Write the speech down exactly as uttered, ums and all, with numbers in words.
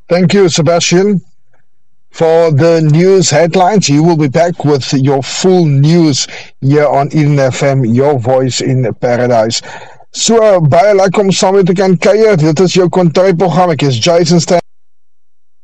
Thank you, Sebastian, for the news headlines. You will be back with your full news here on Eden F M, your voice in paradise. So, baie lekker om saam met te kan kuier. Dit is jou kontryprogram. Ek is Jason Stan.